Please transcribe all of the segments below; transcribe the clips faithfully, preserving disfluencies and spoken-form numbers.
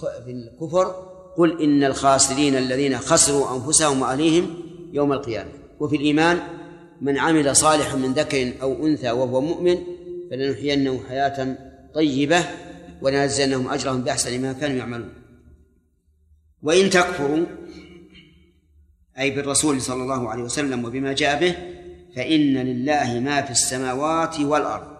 في الكفر قل إن الخاسرين الذين خسروا أنفسهم وأهليهم يوم القيامة. وفي الإيمان من عمل صالحا من ذكر أو أنثى وهو مؤمن فلنحيينه حياة طيبة ولنجزينهم أجرهم بأحسن ما كانوا يعملون. وإن تكفروا أي بالرسول صلى الله عليه وسلم وبما جاء به فإن لله ما في السماوات والأرض،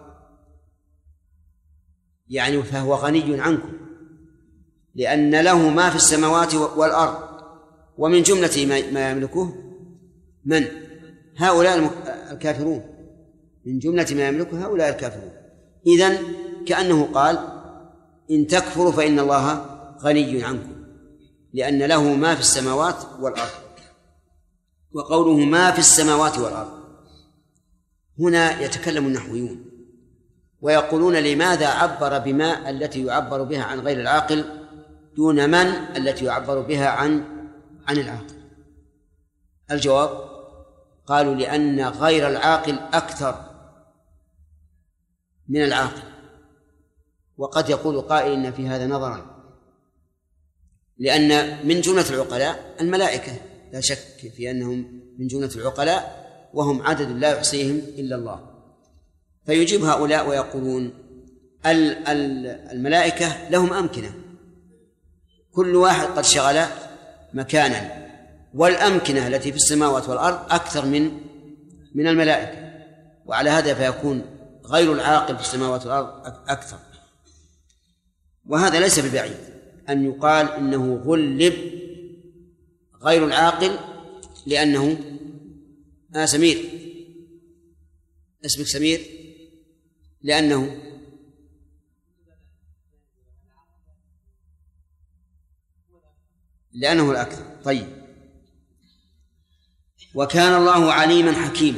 يعني فهو غني عنكم لأن له ما في السماوات والأرض. ومن جملة ما يملكه من؟ هؤلاء الكافرون، من جملة ما يملكه هؤلاء الكافرون. إذن كأنه قال إن تكفروا فإن الله غني عنكم لأن له ما في السماوات والأرض. وقوله ما في السماوات والأرض هنا يتكلم النحويون ويقولون لماذا عبر بما التي يعبر بها عن غير العاقل دون من التي يعبر بها عن عن العاقل؟ الجواب قالوا لأن غير العاقل أكثر من العاقل. وقد يقول قائل إن في هذا نظرا، لأن من جملة العقلاء الملائكة لا شك في أنهم من جملة العقلاء وهم عدد لا يحصيهم إلا الله. فيجيب هؤلاء ويقولون الملائكة لهم أمكنة، كل واحد قد شغل مكانا، والأمكنة التي في السماوات والأرض أكثر من من الملائكة، وعلى هذا فيكون غير العاقل في السماوات والأرض أكثر. وهذا ليس ببعيد أن يقال إنه غلب غير العاقل لأنه آه سمير اسمك سمير لأنه لأنه الأكثر. طيب، وكان الله عليما حكيما.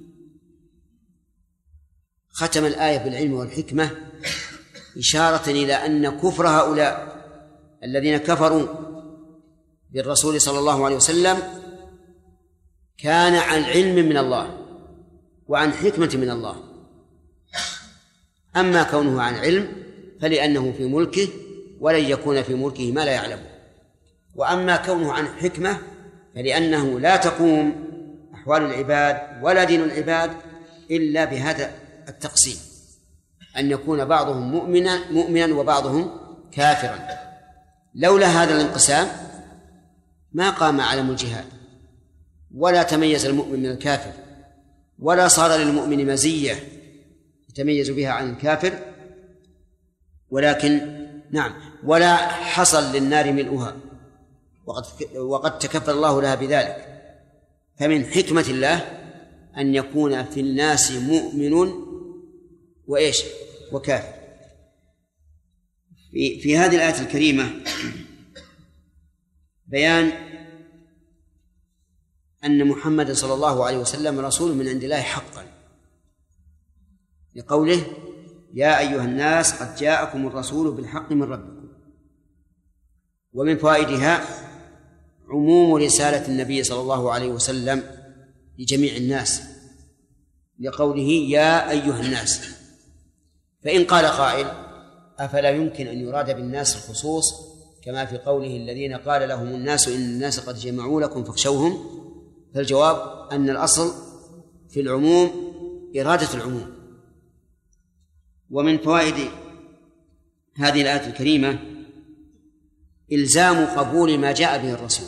ختم الآية بالعلم والحكمة إشارة إلى أن كفر هؤلاء الذين كفروا بالرسول صلى الله عليه وسلم كان عن علم من الله وعن حكمة من الله. أما كونه عن علم فلأنه في ملكه ولن يكون في ملكه ما لا يعلمه، وأما كونه عن حكمة فلأنه لا تقوم أحوال العباد ولا دين العباد إلا بهذا التقسيم، أن يكون بعضهم مؤمنا مؤمنا وبعضهم كافرا. لولا هذا الانقسام ما قام علم الجهاد ولا تميز المؤمن من الكافر ولا صار للمؤمن مزية يتميز بها عن الكافر، ولكن نعم ولا حصل للنار ملؤها وقد, وقد تكفل الله لها بذلك. فمن حكمة الله أن يكون في الناس مؤمن وإيش وكافر. في, في هذه الآية الكريمة بيان أن محمد صلى الله عليه وسلم رسول من عند الله حقا، لقوله يا أيها الناس قد جاءكم الرسول بالحق من ربكم. ومن فوائدها عموم رسالة النبي صلى الله عليه وسلم لجميع الناس لقوله يا أيها الناس. فإن قال قائل أفلا يمكن أن يراد بالناس الخصوص كما في قوله الذين قال لهم الناس إن الناس قد جمعوا لكم فاخشوهم؟ فالجواب أن الأصل في العموم إرادة العموم. ومن فوائد هذه الآية الكريمة إلزام قبول ما جاء به الرسول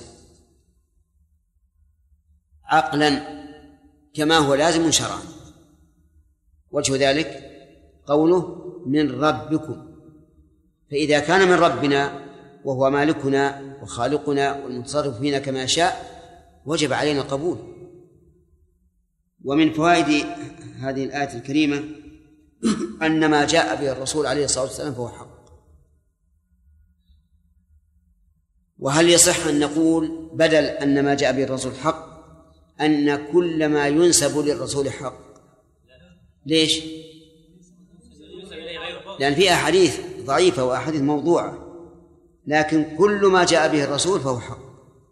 عقلا كما هو لازم شرعا. وجه ذلك قوله من ربكم، فإذا كان من ربنا وهو مالكنا وخالقنا والمتصرف فينا كما يشاء وجب علينا القبول. ومن فوائد هذه الآية الكريمة أن ما جاء به الرسول عليه الصلاة والسلام فهو حق. وهل يصح أن نقول بدل أن ما جاء به الرسول حق أن كل ما ينسب للرسول حق؟ ليش؟ لأن في أحاديث ضعيفة وأحاديث موضوعة، لكن كل ما جاء به الرسول فهو حق.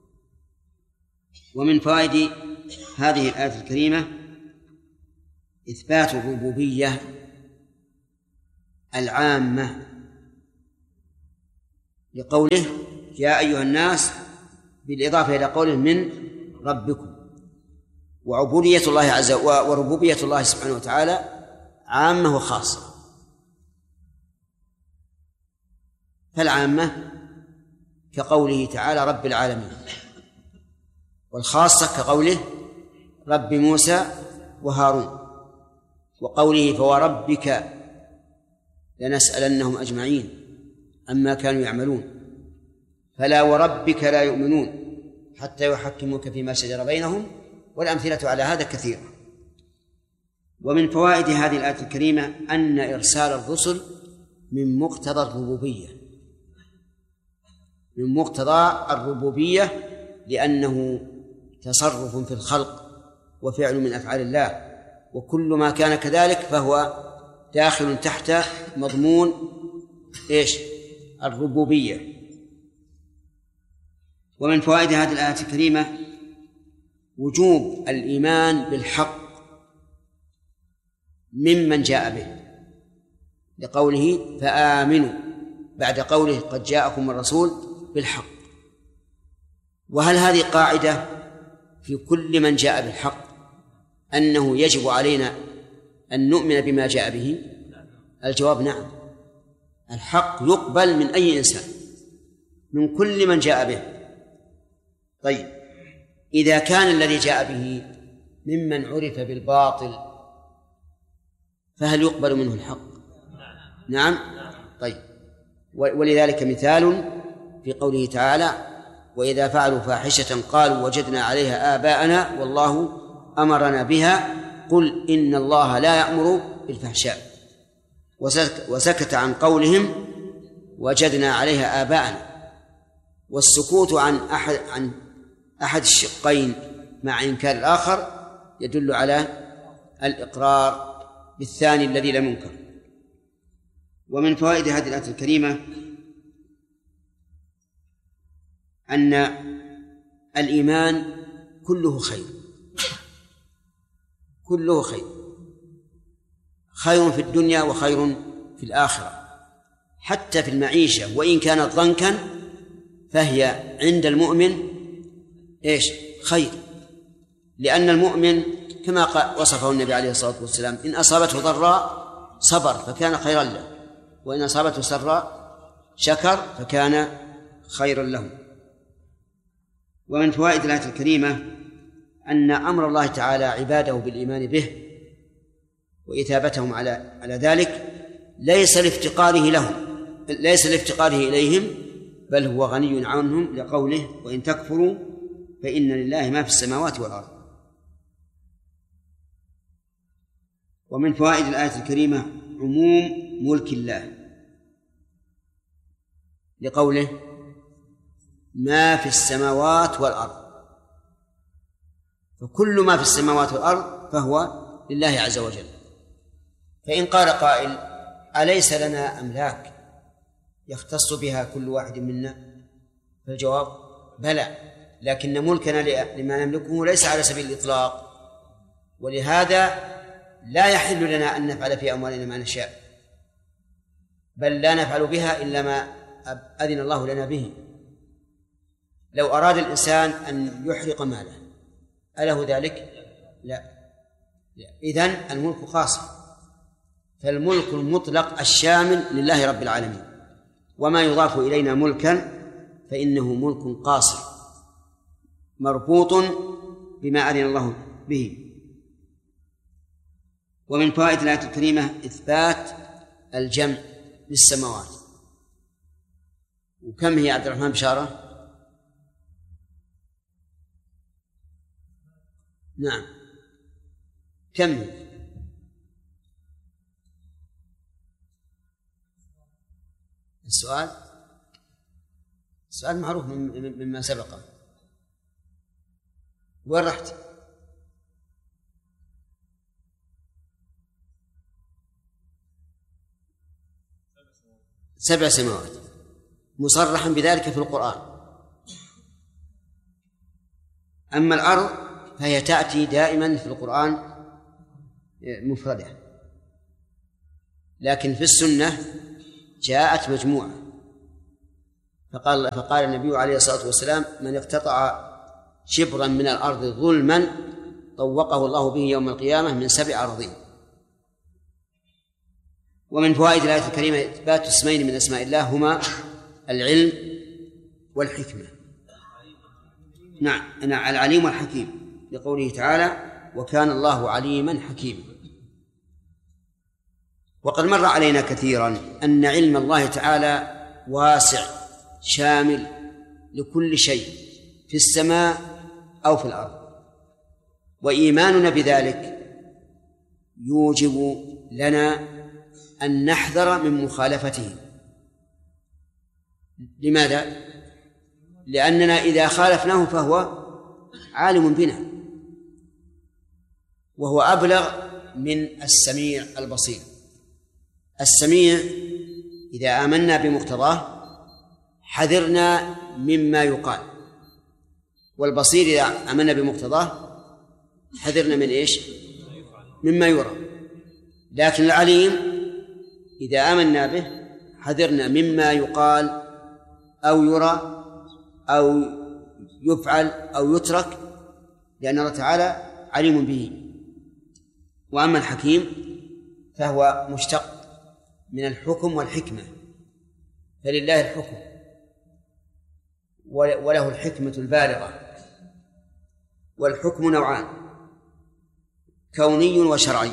ومن فوائد هذه الآية الكريمة إثبات الربوبية العامة لقوله يا أيها الناس بالإضافة إلى قوله من ربكم. وعبودية الله عز وجل وربوبية الله سبحانه وتعالى عامة وخاصة. فالعامة كقوله تعالى رب العالمين، والخاصة كقوله رب موسى وهارون، وقوله فوربك لنسألنهم أجمعين عما كانوا يعملون فلا وربك لا يؤمنون حتى يحكموك فيما شجر بينهم، والأمثلة على هذا كثيرة. ومن فوائد هذه الآية الكريمة أن إرسال الرسل من مقتضى الربوبية، من مقتضى الربوبية لأنه تصرف في الخلق وفعل من أفعال الله، وكل ما كان كذلك فهو داخل تحت مضمون إيش؟ الربوبية. ومن فوائد هذه الآية الكريمة وجوب الإيمان بالحق ممن جاء به، لقوله فآمنوا بعد قوله قد جاءكم الرسول بالحق. وهل هذه قاعدة في كل من جاء بالحق أنه يجب علينا أن نؤمن بما جاء به؟ الجواب نعم، الحق يقبل من أي إنسان، من كل من جاء به. طيب إذا كان الذي جاء به ممن عرف بالباطل فهل يقبل منه الحق؟ نعم. طيب ولذلك مثال في قوله تعالى وإذا فعلوا فاحشة قالوا وجدنا عليها آباءنا والله أمرنا بها قل إن الله لا يأمر بالفحشاء، وسكت عن قولهم وجدنا عليها آباءنا. والسكوت عن أحد عن أحد الشقين مع إنكار الآخر يدل على الإقرار بالثاني الذي لم ينكر. ومن فوائد هذه الآية الكريمة أن الإيمان كله خير، كله خير، خير في الدنيا وخير في الآخرة، حتى في المعيشة وإن كانت ضنكا فهي عند المؤمن إيش؟ خير، لأن المؤمن كما وصفه النبي عليه الصلاة والسلام إن أصابته ضراء صبر فكان خيرا له، وإن أصابته سراء شكر فكان خيرا له. ومن فوائد الآية الكريمة أن أمر الله تعالى عباده بالإيمان به وإثابتهم على على ذلك ليس لافتقاره لهم، ليس لافتقاره إليهم، بل هو غني عنهم، لقوله وإن تكفروا فإن لله ما في السماوات والأرض. ومن فوائد الآية الكريمة عموم ملك الله، لقوله ما في السماوات والأرض، فكل ما في السماوات والأرض فهو لله عز وجل. فإن قال قائل أليس لنا أملاك يختص بها كل واحد منا؟ فالجواب بلى، لكن ملكنا لما نملكه ليس على سبيل الإطلاق، ولهذا لا يحل لنا أن نفعل في أموالنا ما نشاء، بل لا نفعل بها إلا ما أذن الله لنا به. لو أراد الإنسان أن يحرق ماله أله ذلك؟ لا. إذن الملك خاص، فالملك المطلق الشامل لله رب العالمين، وما يضاف إلينا ملكا فإنه ملك قاصر مربوط بما أذن الله به. ومن فوائد الآية الكريمة إثبات الجمع للسماوات. وكم هي عبد الرحمن بشارة؟ نعم، كم هي؟ السؤال السؤال معروف مما سبقه. وين رحت؟ سبع سماوات مصرحا بذلك في القرآن. أما الأرض فهي تأتي دائما في القرآن مفردة، لكن في السنة جاءت مجموعة، فقال فقال النبي عليه الصلاة والسلام: من اقتطع شبرا من الأرض ظلما طوقه الله به يوم القيامة من سبع أراضين. ومن فوائد الآية الكريمة إثبات اسمين من أسماء الله هما العلم والحكمة. نعم نعم العليم والحكيم، لقوله تعالى: وكان الله عليما حكيما. وقد مر علينا كثيرا أن علم الله تعالى واسع شامل لكل شيء في السماء أو في الأرض، وإيماننا بذلك يوجب لنا أن نحذر من مخالفته. لماذا؟ لأننا إذا خالفناه فهو عالم بنا، وهو أبلغ من السميع البصير. السميع إذا آمنا بمقتضاه حذرنا مما يقال، والبصير إذا آمنا بمقتضاه حذرنا من إيش؟ مما يرى. لكن العليم إذا آمنا به حذرنا مما يقال أو يرى أو يفعل أو يترك، لأن الله تعالى عليم به. وأما الحكيم فهو مشتق من الحكم والحكمة، فلله الحكم وله الحكمة البالغة. والحكم نوعان: كوني وشرعي.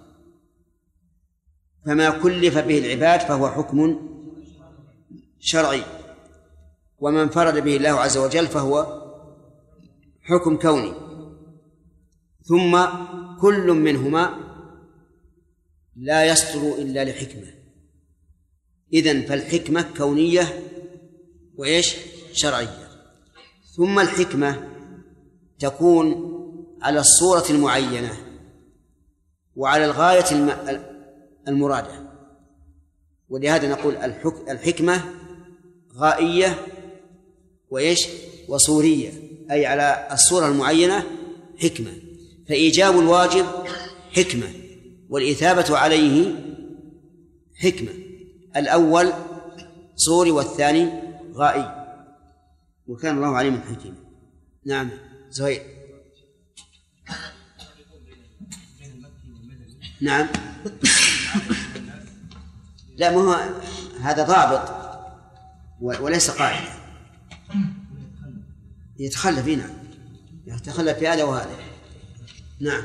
فما كلف به العباد فهو حكم شرعي، وما انفرد به الله عز وجل فهو حكم كوني. ثم كل منهما لا يصدر إلا لحكمة. إذن فالحكمة كونية وإيش؟ شرعية. ثم الحكمة تكون على الصورة المعينة وعلى الغاية المرادة، ولهذا نقول الحكمة غائية وإيش؟ وصورية، أي على الصورة المعينة حكمة. فإيجاب الواجب حكمة، والإثابة عليه حكمة. الأول صوري والثاني غائي، وكان الله عليما حكيما. نعم زهير. نعم لا، ما هو هذا ضابط وليس قاعدة. يتخلف هنا، يتخلف في هذا وهذا. نعم.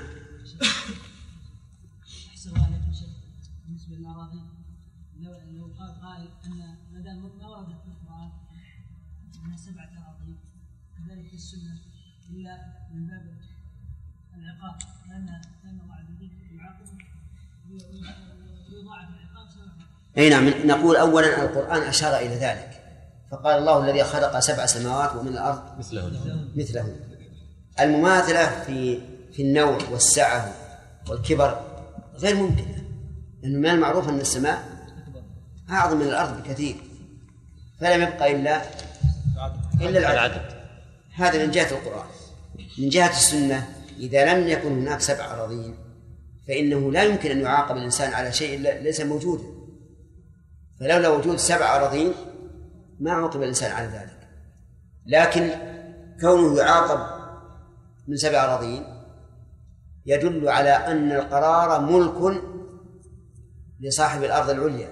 بالنسبة للأراضي، لو قال قائل أن ما دام ما وردت في القرآن أنها سبعة أراضين، كذلك السنة إلا من باب العقاب، لأن لأن الله عز وجل يعاقب ويضاعف العقاب سبعة. أي نعم. نقول أولا القرآن أشار إلى ذلك، فقال الله الذي خلق سبع سماوات ومن الأرض مثلهن مثلهن. المماثلة في في النوع والسعة والكبر غير ممكنة، لأنه من المعروف أن السماء أعظم من الأرض بكثير، فلم يبقى إلا إلا العدد. هذا من جهة القرآن. من جهة السنة إذا لم يكن هناك سبع أراضين فإنه لا يمكن أن يعاقب الإنسان على شيء ليس موجودا، فلولا وجود سبع أراضين ما عوقب الإنسان على ذلك. لكن كونه يعاقب من سبع أراضين يدل على أن القرار ملك لصاحب الأرض العليا،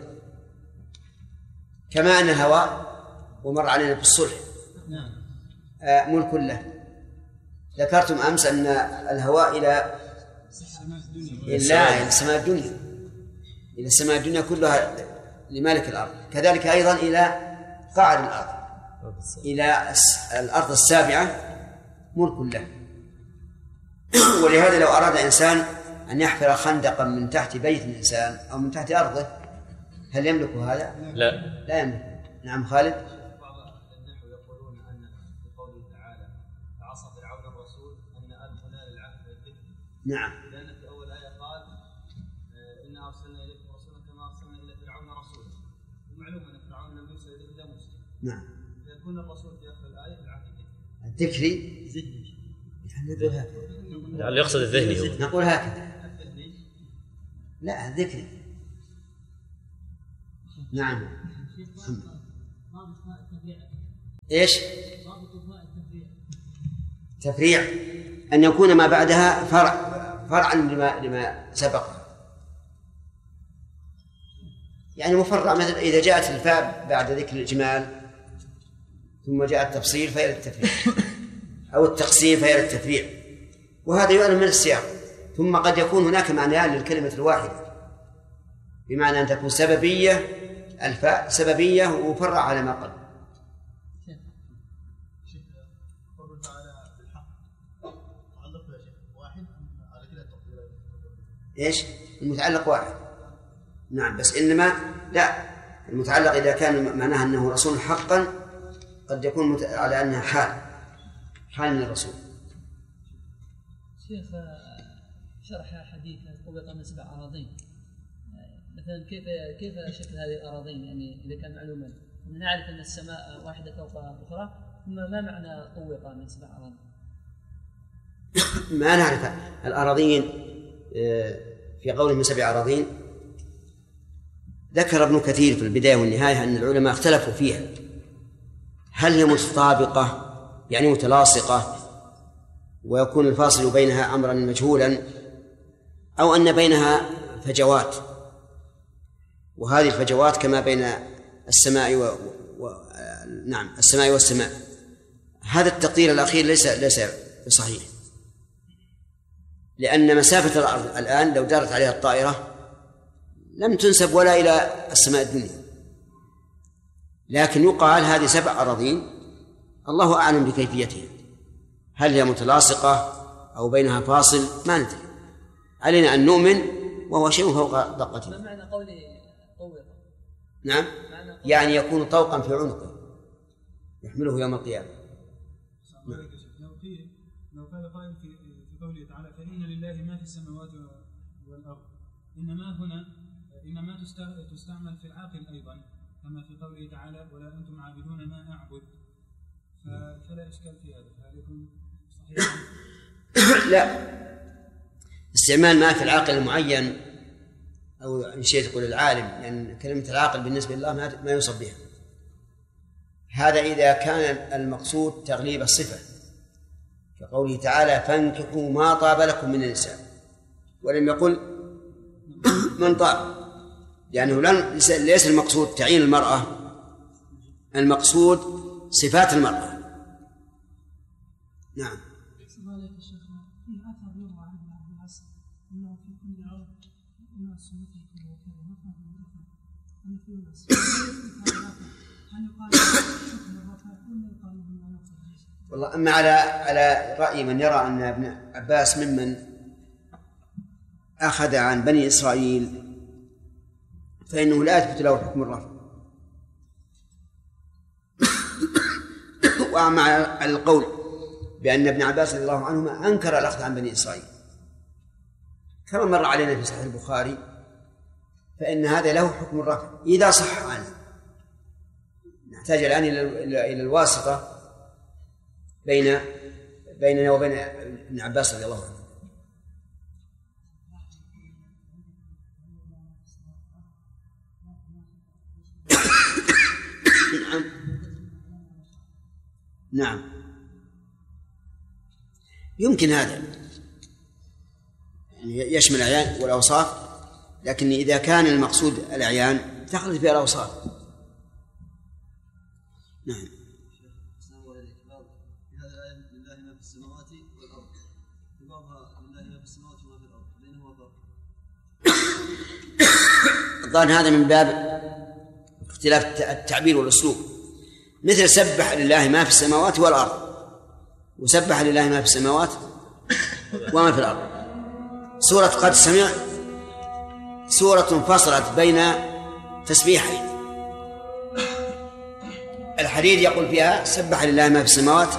كما أن الهواء ومر علينا في الصلح آه ملك له. ذكرتم أمس أن الهواء إلى إلا إلى السماء الدنيا، إلى السماء الدنيا كلها لمالك الأرض، كذلك أيضا إلى قاعد الأرض، إلى الأرض السابعة ملك له. ولهذا لو أراد إنسان أن يحفر خندقا من تحت بيت الإنسان أو من تحت أرضه هل يملك هذا؟ لا لا يملك. نعم خالد. بعض النحو يقولون أن في قوله تعالى فعصى فرعون الرسول أن ألف هنا للعهد والذكر. نعم. لأن في أول آية قال إنا أرسلنا إليكم رسولا كما أرسلنا إلى فرعون رسولا، ومعلوم أن فرعون لم يرسل إليه إلا موسى. نعم. فيكون الرسول في آخر الآية العهد الذكري. نقول هكذا. اللي يقصد الذهني هو. نقول هكذا. لا الذكري. نعم. ضابط التفريع إيش؟ تفريع أن يكون ما بعدها فرع فرعا لما لما سبق، يعني مفرع، مثل إذا جاءت الفاء بعد ذكر الإجمال ثم جاء التفصيل فهي للتفريع، أو التقسيم فهي للتفريع، وهذا يعلم من السياق. ثم قد يكون هناك معنيان للكلمة الواحدة، بمعنى أن تكون سببية، الفاء سببية وفرع على ما قبل. إيش؟ المتعلق واحد، نعم، بس إنما لا، المتعلق إذا كان معناها أنه رسول حقا قد يكون على أنها حال حال من الرسول. شيخ شرح حديث قبض من سبع أراضين، مثلا كيف كيف شكل هذه الأراضين؟ يعني إذا كان معلوما نعرف أن السماء واحدة فوق أخرى، ثم ما معنى طوق من سبع أراضين؟ ما نعرف الأراضين في قوله من سبع أراضين. ذكر ابن كثير في البداية والنهاية أن العلماء اختلفوا فيها، هل هي متطابقة يعني متلاصقة ويكون الفاصل بينها أمرا مجهولا، أو أن بينها فجوات، وهذه الفجوات كما بين السماء و... و... نعم السماء والسماء. هذا التقدير الأخير ليس ليس بصحيح، لأن مسافة الأرض الآن لو دارت عليها الطائرة لم تنسب ولا إلى السماء الدنيا، لكن يقال هذه سبع أراضين، الله أعلم بكيفيتها، هل هي متلاصقة أو بينها فاصل ما ندري، علينا أن نؤمن وهو شيء فوق دقتنا. ما معنى قولي طوق؟ نعم، يعني يكون طوقا في عنقه يحمله يوم القيامة. لو قيل لو قال قائل في قوله تعالى فإن لله ما في السماوات والأرض، إنما هنا إنما تستعمل في العاقل أيضا، كما في قوله تعالى ولا أنتم عابدون ما أعبد، فلا إشكال في هذا، فهل يكون صحيح؟ لا، استعمال ما في العاقل المعين أو إن شئت تقول العالم، لأن يعني كلمة العاقل بالنسبة لله ما يوصف بها، هذا إذا كان المقصود تغليب الصفة، كقوله تعالى فانكحوا ما طاب لكم من النساء، ولم يقل من طاب، لأنه يعني ليس المقصود تعيين المرأة، المقصود صفات المرأة. نعم. والله أما على على رأي من يرى أن ابن عباس ممن أخذ عن بني إسرائيل فإنه لا يثبت له حكم الرفع. وأما على القول بأن ابن عباس رضي الله عنهما أنكر الأخذ عن بني إسرائيل كما مر علينا في صحيح البخاري، فإن هذا له حكم الرفع إذا صح عنه. نحتاج الآن إلى الواسطة بين بيننا وبين ابن عباس رضي الله عنه. نعم نعم يمكن هذا يشمل الأعيان والأوصاف، لكن إذا كان المقصود الأعيان تخرج فيها الأوصاف. نعم. الظاهر هذا من باب اختلاف التعبير والأسلوب، مثل سبح لله ما في السماوات والأرض، وسبح لله ما في السماوات وما في الأرض. سورة قد سمع سورة فصلت بين تسبيحين، الحديد يقول فيها سبح لله ما في السماوات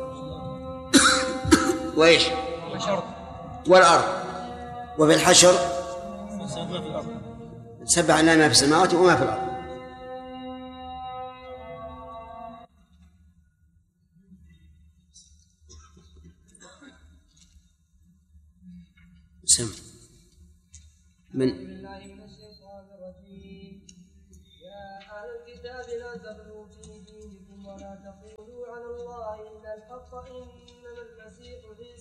وإيش والأرض، وفي الحشر سبح لله ما في السماوات وما في الأرض. سم من يا أهل الكتاب لا تغلوا في دينكم ولا تقولوا على الله إلا الحق إنما المسيح